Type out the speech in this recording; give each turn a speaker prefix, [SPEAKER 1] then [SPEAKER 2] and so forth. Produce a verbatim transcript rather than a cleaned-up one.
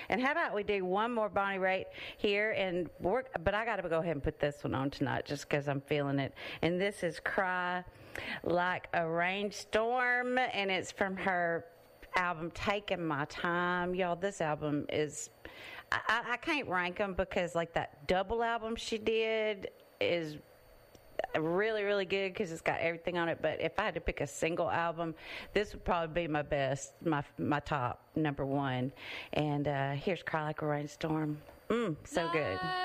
[SPEAKER 1] And how about we do one more Bonnie Raitt here, and work, but I got to go ahead and put this one on tonight just because I'm feeling it. And this is Cry Like a Rainstorm, and it's from her album Taking My Time. Y'all, this album is, I, I can't rank them because like that double album she did is really, really good because it's got everything on it. But if I had to pick a single album, this would probably be my best, my my top number one. And uh, here's Cry Like a Rainstorm. Mm, so good.